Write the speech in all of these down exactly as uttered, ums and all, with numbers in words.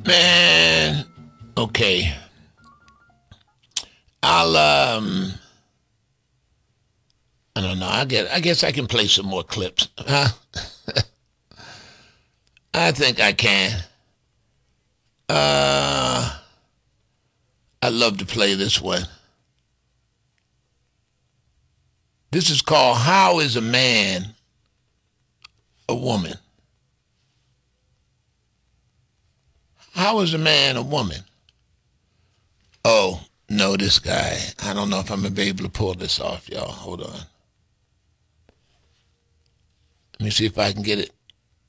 Man, okay. I'll um I don't know. I guess I guess I can play some more clips. Huh? I think I can. Uh I'd love to play this one. This is called How is a Man a Woman? How is a man a woman? Oh, no, this guy. I don't know if I'm going to be able to pull this off, y'all. Hold on. Let me see if I can get it.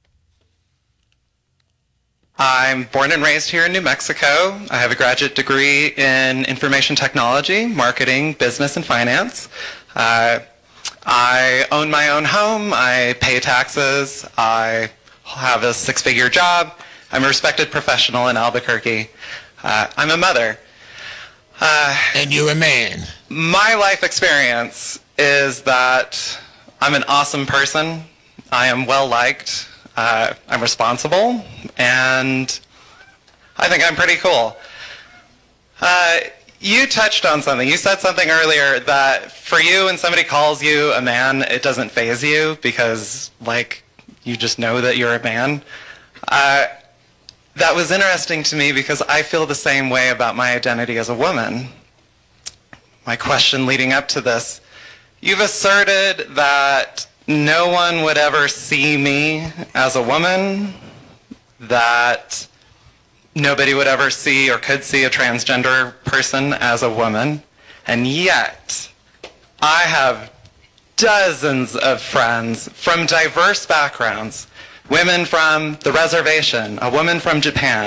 I'm born and raised here in New Mexico. I have a graduate degree in information technology, marketing, business, and finance. Uh, I own my own home. I pay taxes. I have a six-figure job. I'm a respected professional in Albuquerque. Uh, I'm a mother. Uh, and you're a man. My life experience is that I'm an awesome person. I am well-liked. Uh, I'm responsible. And I think I'm pretty cool. Uh, you touched on something. You said something earlier that for you, when somebody calls you a man, it doesn't faze you because, like, you just know that you're a man. Uh, That was interesting to me because I feel the same way about my identity as a woman. My question leading up to this, you've asserted that no one would ever see me as a woman, that nobody would ever see or could see a transgender person as a woman, and yet I have dozens of friends from diverse backgrounds. Women from the reservation, a woman from Japan,